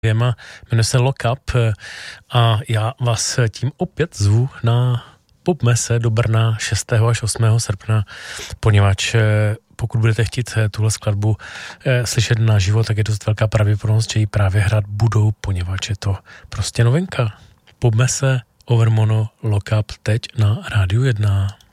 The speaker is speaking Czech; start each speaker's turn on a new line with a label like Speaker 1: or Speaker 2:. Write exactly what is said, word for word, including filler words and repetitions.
Speaker 1: Jema, jmenuje se Lock Up a já vás tím opět zvu na Popmese do Brna šestého až osmého srpna, poněvadž pokud budete chtít tuhle skladbu slyšet naživo, tak je dost velká pravděpodobnost, že ji právě hrát budou, poněvadž je to prostě novinka. Popmese, Overmono, Lock Up teď na Rádiu jedna.